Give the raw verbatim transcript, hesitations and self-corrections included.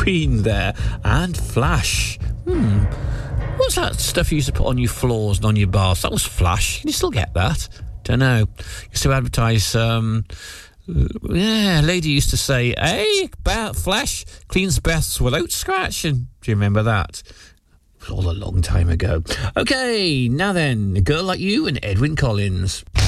screen there. And Flash. Hmm. What's that stuff you used to put on your floors and on your bars? That was Flash. Can you still get that? Don't know. Used to advertise, um... yeah, a lady used to say, hey, Flash cleans baths without scratching. Do you remember that? It was all a long time ago. Okay, now then, A Girl Like You and Edwyn Collins.